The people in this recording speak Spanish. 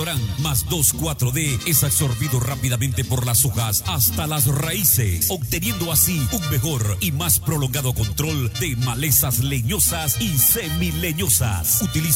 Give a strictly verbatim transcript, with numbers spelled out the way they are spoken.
Florán más dos cuatro D es absorbido rápidamente por las hojas hasta las raíces, obteniendo así un mejor y más prolongado control de malezas leñosas y semileñosas. Utiliza